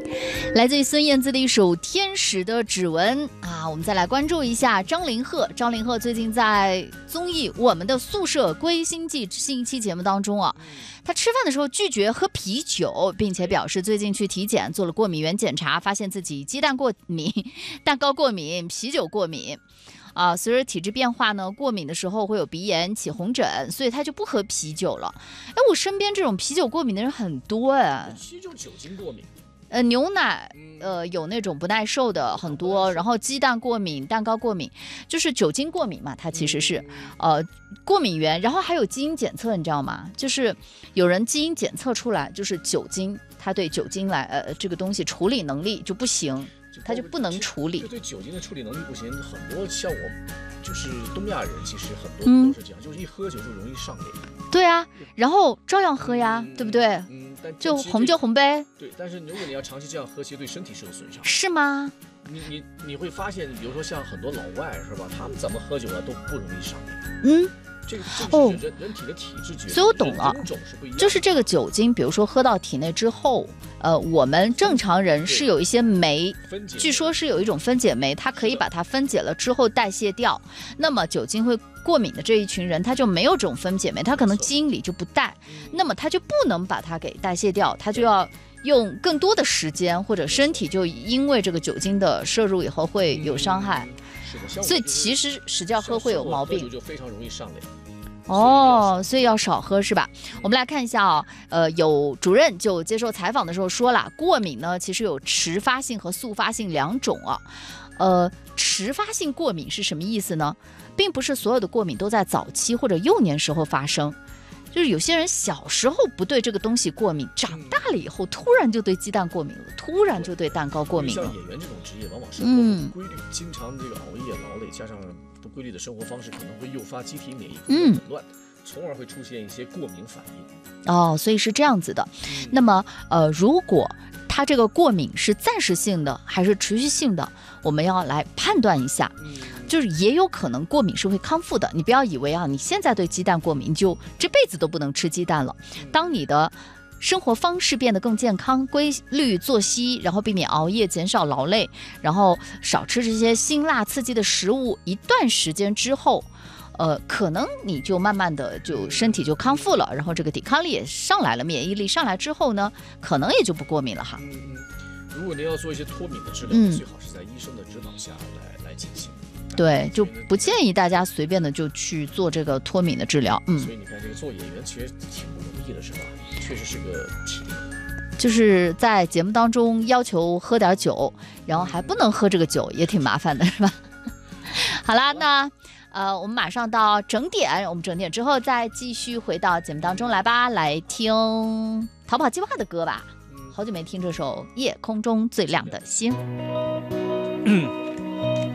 来自于孙燕姿的一首《天使的指纹》啊，我们再来关注一下张凌赫。张凌赫最近在综艺《我们的宿舍归心记》新一期节目当中啊，他吃饭的时候拒绝喝啤酒，并且表示最近去体检做了过敏原检查，发现自己鸡蛋过敏、蛋糕过敏、啤酒过敏。随着体质变化呢，过敏的时候会有鼻炎、起红疹，所以他就不喝啤酒了。我身边这种啤酒过敏的人很多啤酒酒精过敏。 牛奶有那种不耐受的很多，然后鸡蛋过敏、蛋糕过敏，就是酒精过敏嘛，它其实是过敏源。然后还有基因检测，你知道吗？就是有人基因检测出来就是酒精，他对酒精这个东西处理能力就不行，他就不能处理。 对酒精的处理能力不行，很多像我就是东亚人，其实很多都是这样，就是一喝酒就容易上瘾。 对啊，然后照样喝呀，对不对？就红就红呗。 对，但是如果你要长期这样喝，其实对身体是有损伤。 是吗？ 你会发现，比如说像很多老外是吧，他们怎么喝酒的都不容易上瘾。这个是人体的体质决定， 所以我懂了，就是这个酒精，比如说喝到体内之后，我们正常人是有一些酶，据说是有一种分解酶，它可以把它分解了之后代谢掉。那么酒精会过敏的这一群人，他就没有这种分解酶，他可能基因里就不带，那么他就不能把它给代谢掉，他就要用更多的时间，或者身体就因为这个酒精的摄入以后会有伤害。所以其实使劲喝会有毛病， 就非常容易上瘾。 所以要少喝是吧？我们来看一下有主任就接受采访的时候说了，过敏呢其实有迟发性和速发性两种迟发性过敏是什么意思呢？并不是所有的过敏都在早期或者幼年时候发生，就是有些人小时候不对这个东西过敏，长大了以后突然就对鸡蛋过敏了，突然就对蛋糕过敏了。 像演员这种职业往往生活不规律，经常这个熬夜劳累，加上不规律的生活方式，可能会诱发机体免疫功能紊乱，从而会出现一些过敏反应。 所以是这样子的。那么如果它这个过敏是暂时性的还是持续性的，我们要来判断一下。就是也有可能过敏是会康复的，你不要以为你现在对鸡蛋过敏，你就这辈子都不能吃鸡蛋了。当你的生活方式变得更健康，规律作息，然后避免熬夜，减少劳累，然后少吃这些辛辣刺激的食物，一段时间之后可能你就慢慢的就身体就康复了，然后这个抵抗力也上来了，免疫力上来之后呢，可能也就不过敏了哈。 如果您要做一些脱敏的治疗，最好是在医生的指导下来进行。 对，就不建议大家随便的就去做这个脱敏的治疗。 所以你看，这个做演员其实挺不容易的，是吧？确实是个体力。 就是在节目当中要求喝点酒，然后还不能喝这个酒，也挺麻烦的，是吧？好啦，那我们马上到整点，我们整点之后再继续回到节目当中来吧，来听逃跑计划的歌吧。好久没听这首《夜空中最亮的星》。